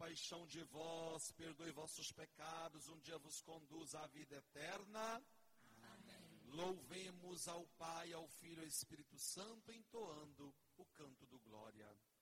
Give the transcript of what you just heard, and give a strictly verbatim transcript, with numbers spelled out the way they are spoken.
compaixão de vós, perdoe vossos pecados, um dia vos conduz à vida eterna. Amém. Louvemos ao Pai, ao Filho e ao Espírito Santo, entoando o canto do Glória.